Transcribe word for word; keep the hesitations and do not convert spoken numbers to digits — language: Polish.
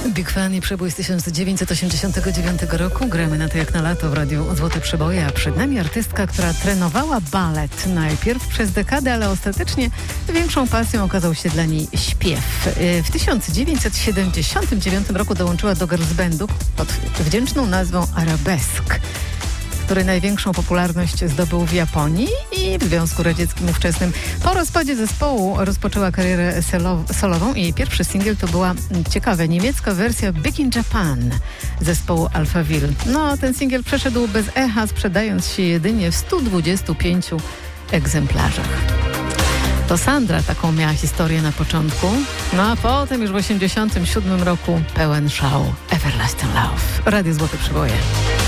Big Fan i przebój z tysiąc dziewięćset osiemdziesiątego dziewiątego roku. Gramy na to jak na lato w radiu Złote Przeboje, a przed nami artystka, która trenowała balet najpierw przez dekadę, ale ostatecznie większą pasją okazał się dla niej śpiew. W tysiąc dziewięćset siedemdziesiątym dziewiątym roku dołączyła do girls bandu pod wdzięczną nazwą Arabesque, który największą popularność zdobył w Japonii i w Związku Radzieckim ówczesnym. Po rozpadzie zespołu rozpoczęła karierę solo- solową i jej pierwszy singiel to była ciekawa niemiecka wersja Big in Japan zespołu Alphaville. No, ten singiel przeszedł bez echa, sprzedając się jedynie w stu dwudziestu pięciu egzemplarzach. To Sandra taką miała historię na początku, no a potem już w osiemdziesiątym siódmym roku pełen szału Everlasting Love. Radio Złote Przeboje.